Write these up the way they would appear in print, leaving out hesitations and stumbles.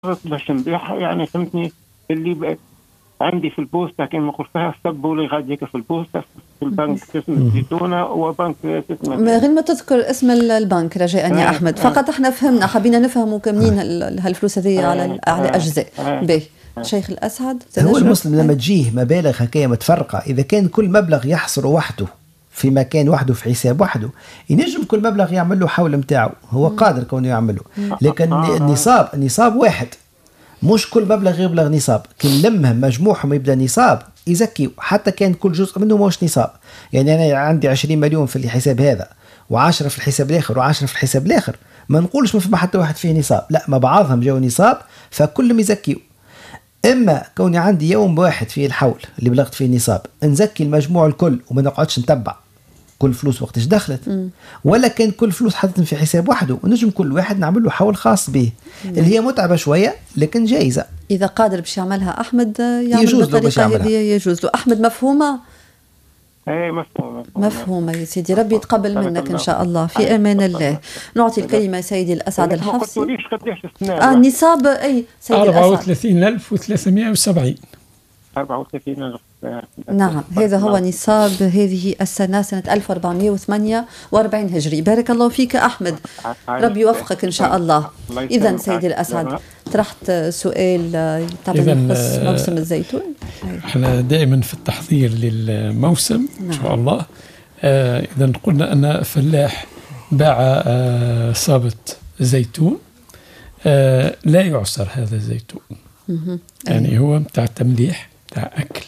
باش نبيعها يعني فهمتني. اللي عندي في البوسطة كان نقول فيها صبوا لي غاديك في البوسطة في البنك اسم الزيتونة وبنك اسم غير ما تذكر اسم البنك رجاء يا أحمد. فقط احنا فهمنا، حبينا نفهموا كمين هالفلوس هذه على أجزاء. به شيخ الأسعد، هو المسلم لما تجيه مبالغ هكايا متفرقة، إذا كان كل مبلغ يحصر وحده في مكان وحده في حساب وحده، ينجم كل مبلغ يعمل له حول متاعه، هو قادر كونه يعمله. لكن النصاب واحد، مش كل مبلغ يبلغ نصاب. كل لمهم مجموعهم يبدا نصاب يزكي، حتى كان كل جزء منه مش نصاب. يعني أنا عندي 20 مليون في الحساب هذا و10 في الحساب الآخر و10 في الحساب الآخر، ما نقولش ما في حتى واحد فيه نصاب، لا، ما بعضهم جاوا نصاب فكلهم يزكيوا. إما كوني عندي يوم واحد فيه الحول اللي بلغت فيه النصاب نزكي المجموع الكل وما نقعدش نتبع كل فلوس وقتش دخلت، ولا كان كل فلوس حطت في حساب وحده ونجم كل واحد نعمل له حول خاص به، اللي هي متعبة شوية لكن جائزة. إذا قادر باش يعملها أحمد يعمل بالطريقة هذه، يجوز له. أحمد مفهومة؟ ايه مفهومة يا سيدي، ربي يتقبل منك إن شاء الله. في أمان الله. نعطي الكلمة سيدي الأسعد الحفصي. ما قلتوليش قداش السنة؟ النصاب أي سيدي الأسعد؟ 34,370. 34,000. نعم، هذا هو نصاب هذه السنة، سنة 1448 هجري. بارك الله فيك أحمد، ربي يوفقك إن شاء الله. إذن سيدي الأسعد طرحت سؤال طبعا يخص موسم الزيتون. احنا دائما في التحضير للموسم إن شاء الله. إذا قلنا أن فلاح باع صابت زيتون، لا يعصر هذا الزيتون، يعني هو متاع تمليح متاع أكل.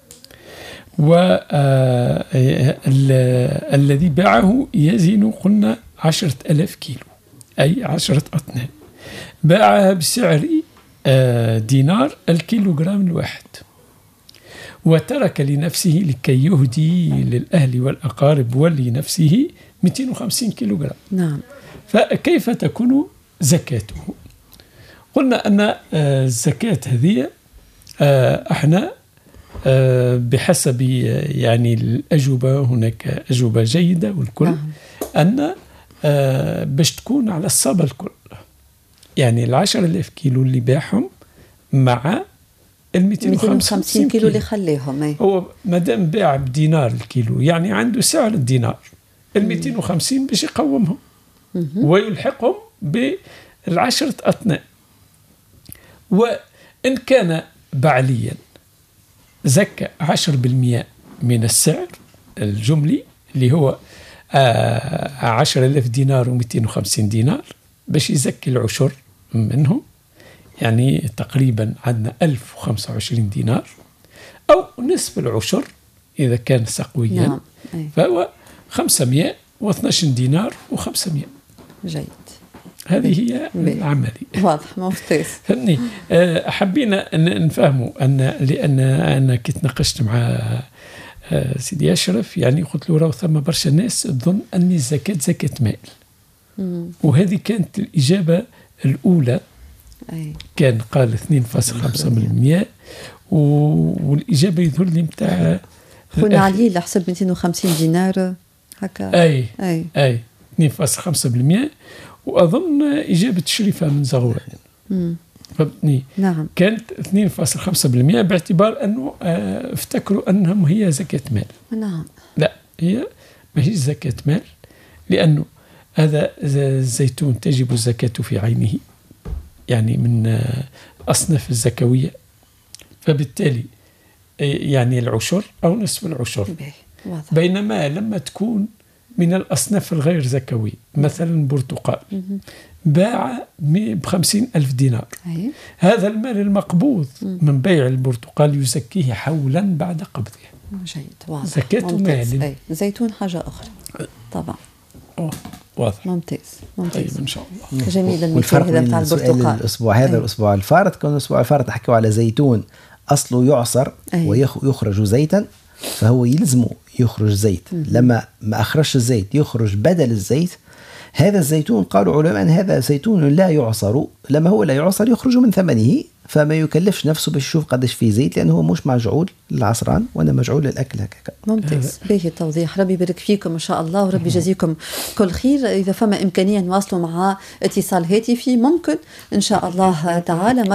والذي باعه يزن قلنا 10,000 كيلو، أي 10 أطنان. باعها بسعر دينار الكيلوغرام الواحد، وترك لنفسه لكي يهدي للأهل والأقارب ولنفسه 250 كيلوغرام. نعم. فكيف تكون زكاته؟ قلنا أن الزكاة هذه احنا بحسب يعني الأجوبة، هناك أجوبة جيدة والكل، أن باش تكون على الصابة الكل، يعني 10,000 كيلو اللي باعهم مع 250 كيلو اللي خليهم. هو مادام باع بدينار الكيلو يعني عنده سعر الدينار، 250 باش يقومهم ويلحقهم ب10 أطنان. وإن كان بعليا زكى 10% من السعر الجملي اللي هو 10,000 دينار و250 دينار، باش يزكي العشر منهم، يعني تقريبا عندنا 1025 دينار، أو نصف العشر إذا كان سقويا. نعم. فهو 512 دينار و500. جيد. هذه هي العملية. واضح ممتاز. فهمني. حبينا أن نفهموا لأن أنا كنت ناقشت مع سيدي أشرف، يعني قلت له راهو ثم برشا ناس تظن أن الزكاة زكاة مال، وهذه كانت الإجابة الأولى. كان قال 2.5%، والإجابة يظهر لي متاع خونا علي اللي حسب 250 دينار هكا. أي 2.5%. وأظن إجابة شريفة من زغوان. فهمتني. نعم. كانت 2.5% باعتبار أنه افتكروا أنهم هي زكاة مال. نعم. لا، هي ما هي زكاة مال، لأنه هذا الزيتون تجب الزكاة في عينه، يعني من أصناف الزكوية، فبالتالي يعني العشر أو نصف العشر. بينما لما تكون من الأصناف الغير زكوية، مثلا برتقال باع ب50,000 دينار، هذا المال المقبوض من بيع البرتقال يزكيه حولا بعد قبضه. جيد، واضح. زكاة مال. زيتون حاجة أخرى طبعا. واضح. ممتاز. طيب إن شاء الله. جميل. المثال هذا بتاع البرتقال. الأسبوع هذا الأسبوع الفارط كان الأسبوع الفارط نحكيو على زيتون أصله يعصر ويخرج زيتا، فهو يلزمه يخرج زيت. لما ما أخرجش الزيت يخرج بدل الزيت. هذا الزيتون قالوا علماء أن هذا زيتون لا يعصر، لما هو لا يعصر يخرج من ثمنه فما يكلفش نفسه باش يشوف قداش فيه زيت، لأنه هو مش مجعول للعصران وأنا مجعول للأكل هكاك. ممتاز، باهي التوضيح. ربي يبارك فيكم إن شاء الله وربي يجازيكم كل خير. إذا فما إمكانية نواصلوا مع اتصال هاتفي ممكن إن شاء الله تعالى.